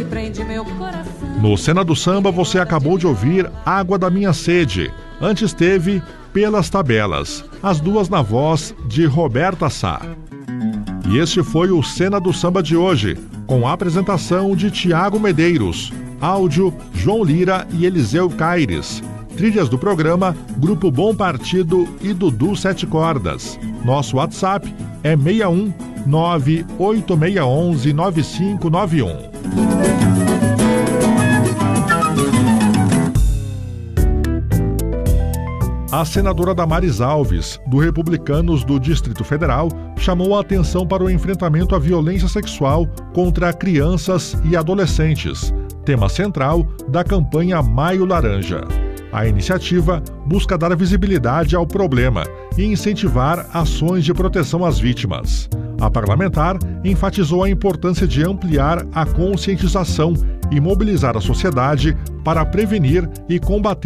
se prende meu coração. No Cena do Samba você acabou de ouvir Água da Minha Sede. Antes teve Pelas Tabelas, as duas na voz de Roberta Sá. E este foi o Cena do Samba de hoje, com a apresentação de Tiago Medeiros, áudio João Lira e Eliseu Caires. Trilhas do programa Grupo Bom Partido e Dudu Sete Cordas. Nosso WhatsApp é 61 98611 9591. A senadora Damares Alves, do Republicanos do Distrito Federal, chamou a atenção para o enfrentamento à violência sexual contra crianças e adolescentes, tema central da campanha Maio Laranja. A iniciativa busca dar visibilidade ao problema e incentivar ações de proteção às vítimas. A parlamentar enfatizou a importância de ampliar a conscientização e mobilizar a sociedade para prevenir e combater